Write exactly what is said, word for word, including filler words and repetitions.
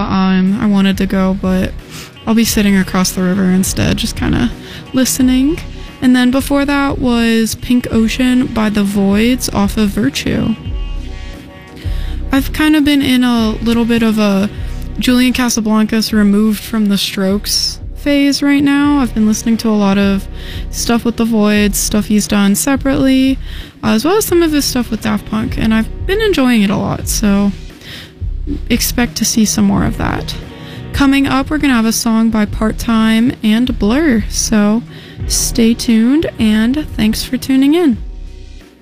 um, I wanted to go, but I'll be sitting across the river instead, just kind of listening. And then before that was Pink Ocean by The Voids off of Virtue. I've kind of been in a little bit of a Julian Casablancas removed from the Strokes phase right now. I've been listening to a lot of stuff with The Voids, stuff he's done separately, uh, as well as some of his stuff with Daft Punk, and I've been enjoying it a lot, so expect to see some more of that. Coming up, we're gonna have a song by Part Time and Blur, so stay tuned, and thanks for tuning in.